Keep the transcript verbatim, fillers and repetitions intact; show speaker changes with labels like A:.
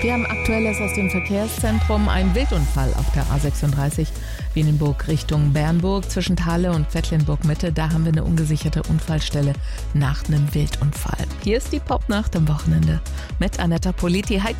A: Wir haben Aktuelles aus dem Verkehrszentrum. Ein Wildunfall auf der A sechsunddreißig Wienenburg Richtung Bernburg zwischen Thale und Quedlinburg-Mitte. Da haben wir eine ungesicherte Unfallstelle nach einem Wildunfall. Hier ist die Popnacht am Wochenende mit Anetta Politi. Hi